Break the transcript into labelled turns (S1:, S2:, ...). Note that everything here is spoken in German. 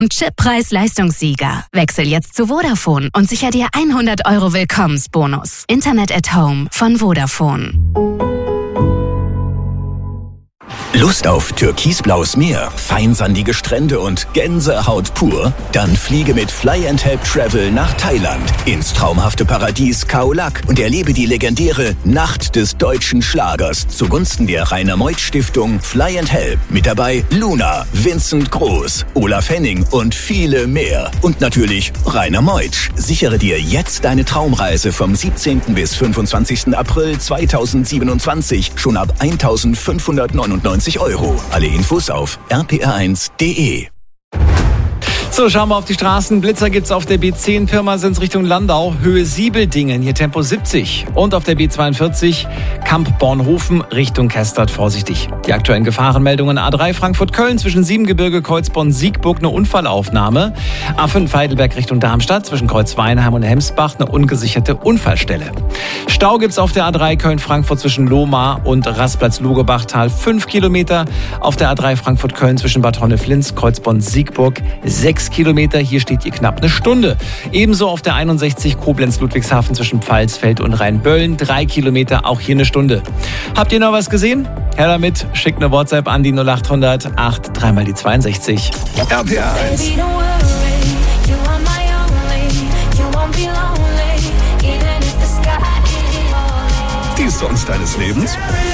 S1: Chip Preis-Leistungssieger. Wechsel jetzt zu Vodafone und sicher dir 100 € Willkommensbonus. Internet at Home von Vodafone.
S2: Lust auf türkisblaues Meer, feinsandige Strände und Gänsehaut pur? Dann fliege mit Fly & Help Travel nach Thailand ins traumhafte Paradies Khao Lak und erlebe die legendäre Nacht des deutschen Schlagers zugunsten der Rainer Meuth Stiftung Fly & Help. Mit dabei Luna, Vincent Groß, Olaf Henning und viele mehr. Und natürlich Rainer Meuth. Sichere dir jetzt deine Traumreise vom 17. bis 25. April 2027 schon ab 1.599 €. Alle Infos auf rpr1.de.
S3: So, schauen wir auf die Straßen. Blitzer gibt's auf der B10 Pirmasens Richtung Landau, Höhe Siebeldingen, hier Tempo 70. Und auf der B42 Kamp Bornhofen Richtung Kestert, vorsichtig. Die aktuellen Gefahrenmeldungen: A3 Frankfurt-Köln zwischen Siebengebirge, Kreuzborn-Siegburg eine Unfallaufnahme. A5 Heidelberg Richtung Darmstadt zwischen Kreuzweinheim und Hemsbach eine ungesicherte Unfallstelle. Stau gibt's auf der A3 Köln-Frankfurt zwischen Lohmar und Rastplatz-Lugebachtal 5 Kilometer. Auf der A3 Frankfurt-Köln zwischen Bad Honneflins, Kreuzborn-Siegburg 6 Kilometer. Hier steht ihr knapp eine Stunde. Ebenso auf der 61 Koblenz-Ludwigshafen zwischen Pfalzfeld und Rheinböllen 3 Kilometer, auch hier eine Stunde. Habt ihr noch was gesehen? Her damit, schickt eine WhatsApp an die 0800 8 3 mal die 62.
S2: RPR1. Die Songs deines Lebens?